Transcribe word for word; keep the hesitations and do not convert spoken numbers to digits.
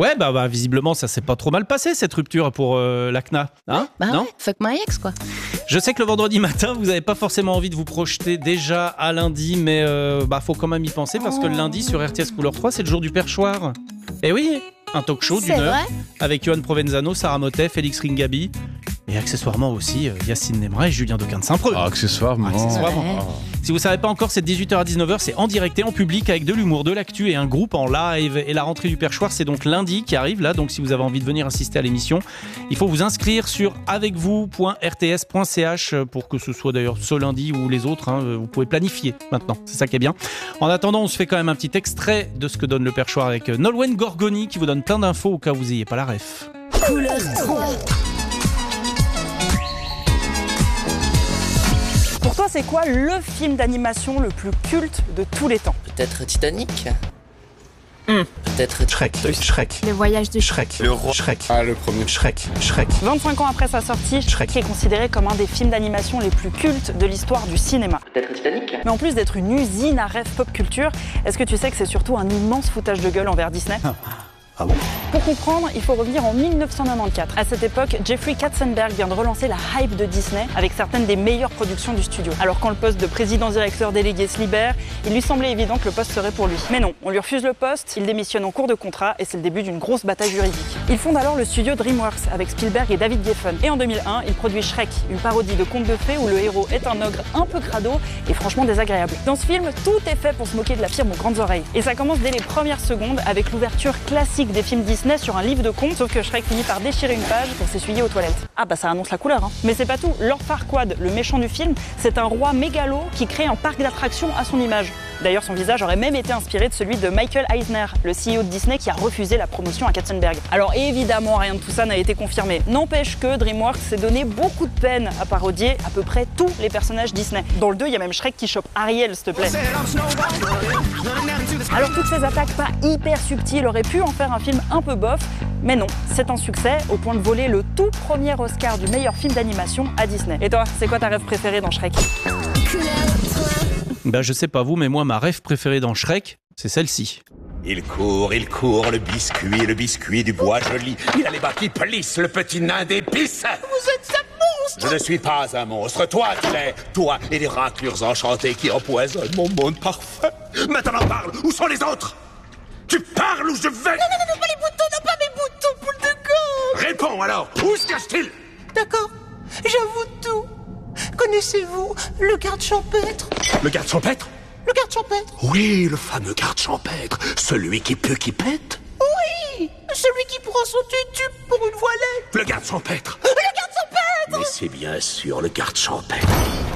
Ouais, bah, bah visiblement, ça s'est pas trop mal passé, cette rupture pour euh, l'A C N A. Hein Bah non ouais, fuck my ex, quoi. Je sais que le vendredi matin, vous n'avez pas forcément envie de vous projeter déjà à lundi, mais euh, bah, faut quand même y penser parce que le lundi sur R T S Couleur trois, c'est le jour du perchoir. Et oui, un talk show d'une C'est heure vrai avec Johan Provenzano, Sarah Motet, Félix Ringabi et accessoirement aussi euh, Yacine Nemra et Julien Dequin de Saint-Preux. Ah, accessoirement. Accessoirement. Ouais. Si vous savez pas encore, c'est de dix-huit heures à dix-neuf heures, c'est en direct et en public avec de l'humour, de l'actu et un groupe en live. Et la rentrée du perchoir, c'est donc lundi qui arrive là. Donc si vous avez envie de venir assister à l'émission, il faut vous inscrire sur avec vous point r t s point c h pour que ce soit d'ailleurs ce lundi ou les autres. Hein, vous pouvez planifier maintenant, c'est ça qui est bien. En attendant, on se fait quand même un petit extrait de ce que donne le perchoir avec Nolwenn Gorgoni qui vous donne plein d'infos au cas où vous n'ayez pas la ref. Couleur trois. Pour toi, c'est quoi le film d'animation le plus culte de tous les temps? Peut-être Titanic. Hmm. Peut-être Shrek, Shrek, Le voyage de Shrek, Le roi. Shrek, Ah, le premier. Shrek, Shrek. vingt-cinq ans après sa sortie, Shrek est considéré comme un des films d'animation les plus cultes de l'histoire du cinéma. Peut-être Titanic. Mais en plus d'être une usine à rêve pop culture, est-ce que tu sais que c'est surtout un immense foutage de gueule envers Disney? Ah bon? Pour comprendre, il faut revenir en mille neuf cent quatre-vingt-quatorze. À cette époque, Jeffrey Katzenberg vient de relancer la hype de Disney avec certaines des meilleures productions du studio. Alors quand le poste de président-directeur délégué se libère, il lui semblait évident que le poste serait pour lui. Mais non, on lui refuse le poste, il démissionne en cours de contrat et c'est le début d'une grosse bataille juridique. Il fonde alors le studio DreamWorks avec Spielberg et David Geffen. Et en deux mille un, il produit Shrek, une parodie de conte de fées où le héros est un ogre un peu crado et franchement désagréable. Dans ce film, tout est fait pour se moquer de la firme aux grandes oreilles. Et ça commence dès les premières secondes avec l'ouverture classique des films Disney sur un livre de contes, sauf que Shrek finit par déchirer une page pour s'essuyer aux toilettes. Ah bah ça annonce la couleur, hein. Mais c'est pas tout, Lord Farquaad, le méchant du film, c'est un roi mégalo qui crée un parc d'attractions à son image. D'ailleurs, son visage aurait même été inspiré de celui de Michael Eisner, le C E O de Disney qui a refusé la promotion à Katzenberg. Alors évidemment, rien de tout ça n'a été confirmé. N'empêche que DreamWorks s'est donné beaucoup de peine à parodier à peu près tous les personnages Disney. Dans le deux, il y a même Shrek qui chope Ariel, s'il te plaît. Alors toutes ces attaques pas hyper subtiles auraient pu en faire un film un peu bof, mais non, c'est un succès au point de voler le tout premier Oscar du meilleur film d'animation à Disney. Et toi, c'est quoi ta rêve préférée dans Shrek? Ben je sais pas vous, mais moi ma rêve préférée dans Shrek, c'est celle-ci. Il court, il court, le biscuit, le biscuit du bois joli. Il a les bas qui plissent, le petit nain d'épices. Vous êtes un monstre! Je ne suis pas un monstre, toi tu l'es. Toi et les raclures enchantées qui empoisonnent mon monde parfait. Maintenant parle, où sont les autres? Tu parles ou je vais? Non, non, non, non, pas les boutons, non, pas mes boutons, boule de gomme! Réponds alors, où se cache-t-il? D'accord, j'avoue tout. Connaissez-vous le garde champêtre? Le garde champêtre? Le garde champêtre? Oui, le fameux garde champêtre. Celui qui pue, qui pète. Oui, celui qui prend son tutu pour une voilette. Le garde champêtre. Le garde champêtre! Mais c'est bien sûr le garde champêtre.